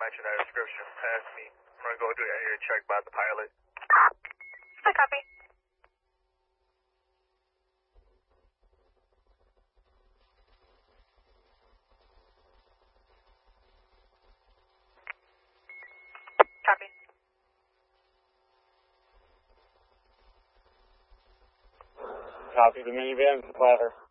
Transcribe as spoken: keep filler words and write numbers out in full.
mention that description past me. I'm going to go do an air check by the pilot. I copy. Copy. Copy the minivan, ladder.